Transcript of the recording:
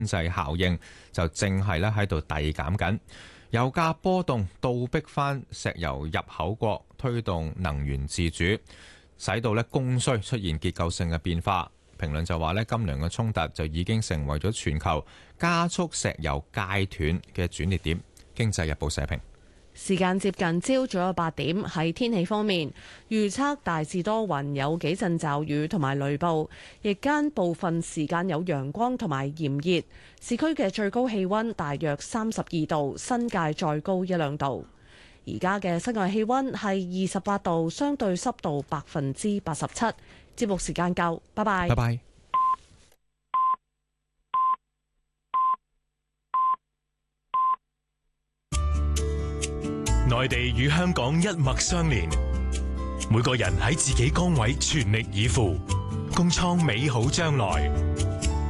濟效應就正係咧喺度遞減緊。油價波動倒逼翻石油入口國推動能源自主，使到咧供需出現結構性嘅變化。評論就話咧，今輪嘅衝突就已經成為咗全球加速石油戒斷嘅轉捩點。經濟日報社評。 時間接近朝早嘅8點，喺天氣方面預測大致多雲，有幾陣驟雨同埋雷暴，日間部分時間有陽光同埋炎熱。市區嘅最高氣溫大約32度，新界再高1-2度。而家嘅室外氣溫係28度，相對濕度87%。節目時間夠，拜拜。 拜拜。 內地與香港一脈相連，每個人喺自己崗位全力以赴，共創美好將來。